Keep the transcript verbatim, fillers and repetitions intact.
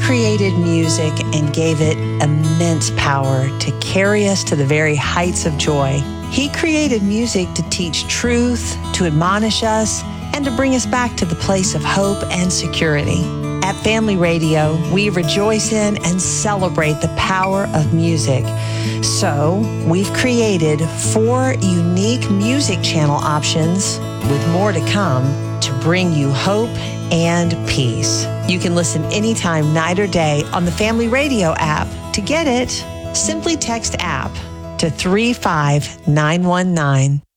created music and gave it immense power to carry us to the very heights of joy. He created music to teach truth, to admonish us, and to bring us back to the place of hope and security. At Family Radio, we rejoice in and celebrate the power of music. So, we've created four unique music channel options, with more to come, to bring you hope and peace. You can listen anytime, night or day, on the Family Radio app. To get it, simply text app to three five nine one nine.